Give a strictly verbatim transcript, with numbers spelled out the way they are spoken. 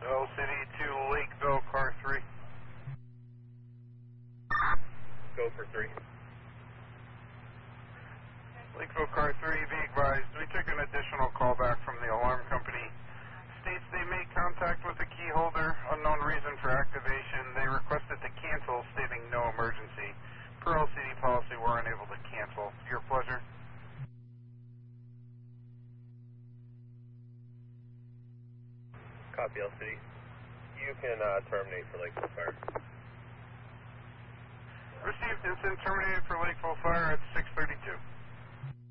L City to Lakeville, car three. Go for three. Lakeville, car three, be advised, we took an additional call back from the alarm company. States they made contact with the key holder, unknown reason for activation. They requested to cancel, stating no emergency. Per L C D policy, we're unable to cancel. Your pleasure. Copy, L C D. You can uh, terminate for Lakeville Fire. Received incident terminated for Lakeville Fire at six thirty-two.